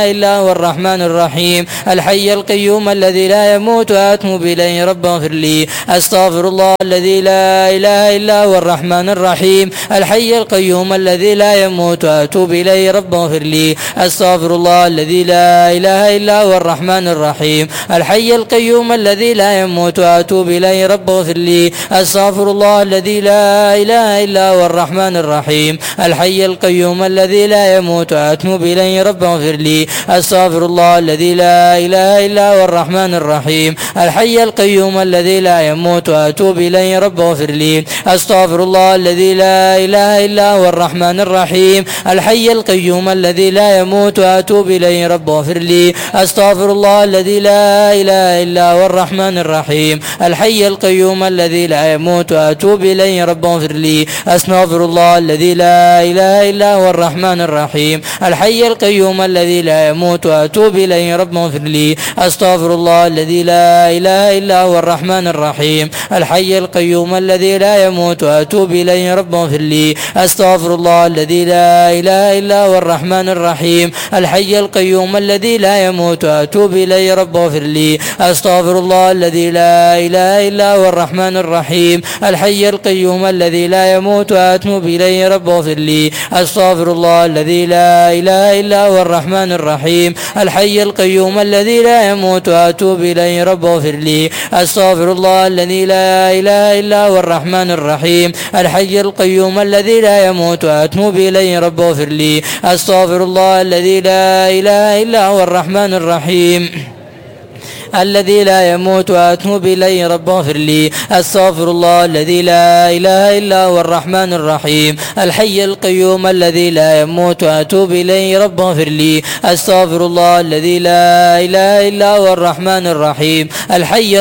إلا هو الرحمن الرحيم الحي القيوم الذي لا يموت وأتوب إليه رب اغفر لي أستغفر الله الذي لا إله إلا هو الرحمن الرحيم الحي القيوم الذي لا يموت وأتوب إليه رب اغفر لي أستغفر الله الذي لا إله إلا هو الرحمن الرحيم الحي القيوم الذي لا يموت وأتوب إليه رب اغفر لي أستغفر الله الذي لا إله إلا هو الرحمن الرحيم الحي القيوم الذي لا يموت وأتوب إليه رب اغفر لي أستغفر الله الذي لا إله إلا هو الرحمن الرحيم الحي القيوم الذي لا يموت وأتوب إليه رب اغفر لي أستغفر الله الذي لا إله إلا هو الرحمن الرحيم الحي القيوم الذي لا يموت وأتوب إليه رب اغفر لي أستغفر الله الذي لا إله إلا هو الرحمن الرحيم الحي القيوم الذي لا يموت وأتوب إليه رب اغفر لي أستغفر الله الذي لا إله إلا هو الرحمن الرحيم الحي القيوم الذي لا يموت وأتوب إليه رب اغفر لي أستغفر الله الذي لا إله إلا هو الرحمن الرحيم الحي القيوم الذي لا يموت وأتوب إليه رب اغفر لي أستغفر الله الذي لا إله إلا هو الرحمن الرحيم الحي القيوم الذي لا يموت وأتوب إليه رب اغفر لي أستغفر الله الذي لا إله إلا هو الرحمن الرحيم الحي القيوم الذي لا يموت وأتوب إليه رب اغفر لي أستغفر الله الذي لا إله إلا هو الرحمن الرحيم الحي القيوم الذي لا يموت وأتوب إليه رب اغفر لي أستغفر الله الذي لا إله إلا هو الرحمن الرحيم الحي القيوم الذي لا يموت وأتوب إليه رب اغفر لي أستغفر الله الذي لا إله إلا هو الرحمن الرحيم الذي لا يموت وأتوب إليه رب اغفر لي أستغفر الله الذي لا إله إلا هو الرحمن الرحيم الحي القيوم الذي لا يموت وأتوب إليه رب اغفر لي أستغفر الله الذي لا إله إلا هو الرحمن الرحيم الحي